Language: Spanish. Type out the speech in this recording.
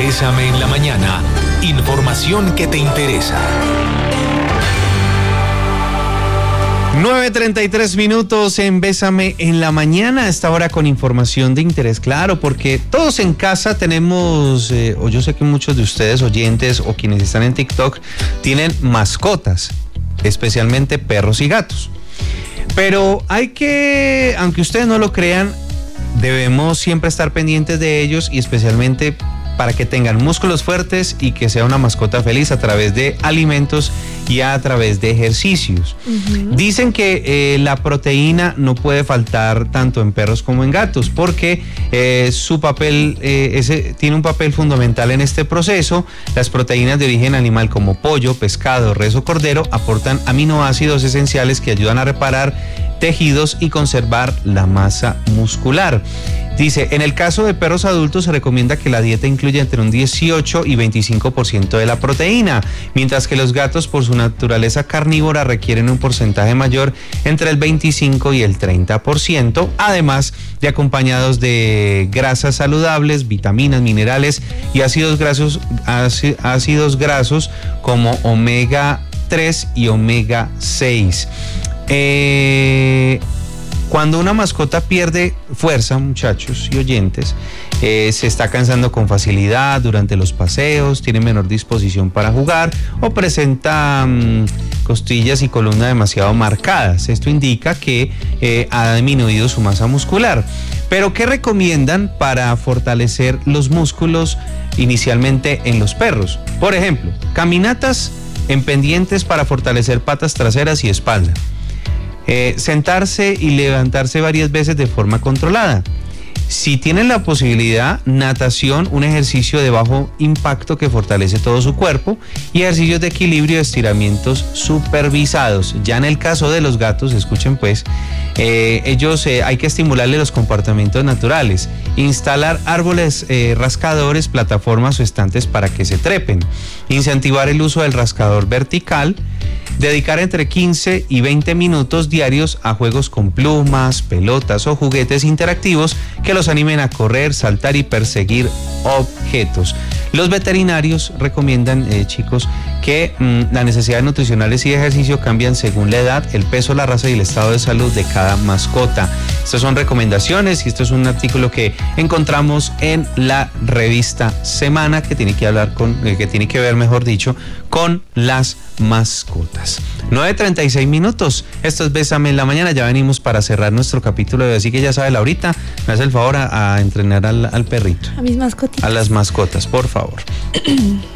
Bésame en la mañana. Información que te interesa. 9:33 en Bésame en la mañana, a esta hora con información de interés, claro, porque todos en casa tenemos, o yo sé que muchos de ustedes oyentes o quienes están en TikTok tienen mascotas, especialmente perros y gatos. Pero hay que, aunque ustedes no lo crean, debemos siempre estar pendientes de ellos y especialmente para que tengan músculos fuertes y que sea una mascota feliz a través de alimentos y a través de ejercicios. Dicen que la proteína no puede faltar tanto en perros como en gatos porque su papel tiene un papel fundamental en este proceso. Las proteínas de origen animal como pollo, pescado, res o cordero aportan aminoácidos esenciales que ayudan a reparar tejidos y conservar la masa muscular. Dice, en el caso de perros adultos se recomienda que la dieta incluya entre un 18 y 25% de la proteína, mientras que los gatos por su naturaleza carnívora requieren un porcentaje mayor entre el 25 y el 30%, además de acompañados de grasas saludables, vitaminas, minerales y ácidos grasos como omega 3 y omega 6. Cuando una mascota pierde fuerza, muchachos y oyentes, se está cansando con facilidad durante los paseos, tiene menor disposición para jugar o presenta costillas y columna demasiado marcadas. Esto indica que ha disminuido su masa muscular. Pero ¿qué recomiendan para fortalecer los músculos inicialmente en los perros? Por ejemplo, caminatas en pendientes para fortalecer patas traseras y espalda. Sentarse y levantarse varias veces de forma controlada. Si tienen la posibilidad, natación, un ejercicio de bajo impacto que fortalece todo su cuerpo, y ejercicios de equilibrio y estiramientos supervisados. Ya en el caso de los gatos, escuchen pues, ellos hay que estimularle los comportamientos naturales, instalar árboles rascadores, plataformas o estantes para que se trepen, incentivar el uso del rascador vertical, dedicar entre 15 y 20 minutos diarios a juegos con plumas, pelotas o juguetes interactivos que los animen a correr, saltar y perseguir objetos. Los veterinarios recomiendan, chicos, que las necesidades nutricionales y de ejercicio cambian según la edad, el peso, la raza y el estado de salud de cada mascota. Estas son recomendaciones y esto es un artículo que encontramos en la revista Semana que tiene que ver, mejor dicho, con las mascotas. 9:36. Esto es Bésame en la mañana. Ya venimos para cerrar nuestro capítulo de hoy, así que ya sabe, Laurita, me hace el favor a entrenar al perrito. A mis mascotitas. A las mascotas, por favor.